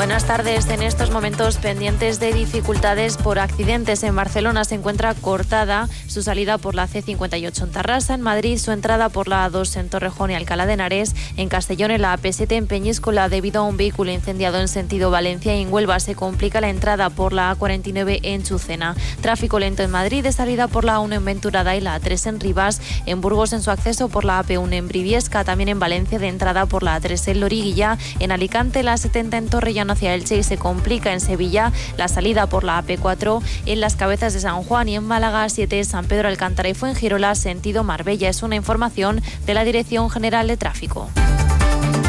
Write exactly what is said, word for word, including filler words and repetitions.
Buenas tardes. En estos momentos pendientes de dificultades por accidentes. En Barcelona se encuentra cortada su salida por la ce cincuenta y ocho en Tarrasa. En Madrid su entrada por la A dos en Torrejón y Alcalá de Henares. En Castellón en la A P siete en Peñíscola debido a un vehículo incendiado en sentido Valencia. Y en Huelva se complica la entrada por la A cuarenta y nueve en Chucena. Tráfico lento en Madrid de salida por la A uno en Venturada y la A tres en Rivas. En Burgos en su acceso por la A P uno en Briviesca. También en Valencia de entrada por la A tres en Loriguilla. En Alicante la A setenta en Torrellano hacia Elche y se complica en Sevilla la salida por la A P cuatro en Las Cabezas de San Juan. Y en Málaga siete San Pedro Alcántara y Fuengirola sentido Marbella. Es una información de la Dirección General de Tráfico.